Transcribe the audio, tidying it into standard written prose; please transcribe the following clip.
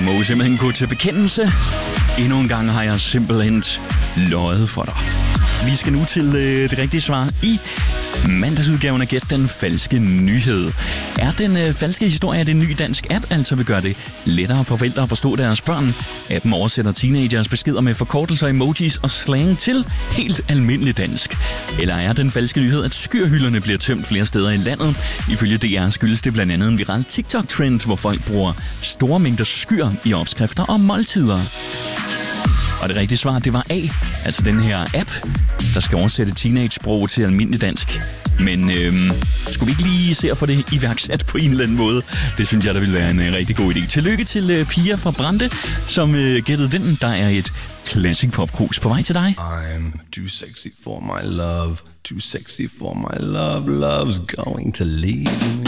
må simpelthen gå til bekendelse. Endnu en gang har jeg simpelthen løjet for dig. Vi skal nu til det rigtige svar i mandagsudgaven af Gæt den falske nyhed. Er den falske historie, det en ny dansk app, altså vil gøre det lettere for forældre at forstå deres børn? Appen oversætter teenagers beskeder med forkortelser, emojis og slang til helt almindelig dansk. Eller er den falske nyhed, at skyrhylderne bliver tømt flere steder i landet? Ifølge DR skyldes det blandt andet en viral TikTok-trend, hvor folk bruger store mængder skyr i opskrifter og måltider. Og det rigtige svar, det var A, altså den her app, der skal oversætte teenage-sprog til almindelig dansk. Men skulle vi ikke lige se at få det iværksat på en eller anden måde? Det synes jeg, der ville være en rigtig god idé. Tillykke til Pia fra Brande, som gættede den. Der er et classic popkrus på vej til dig. I'm too sexy for my love, too sexy for my love, love's going to leave me.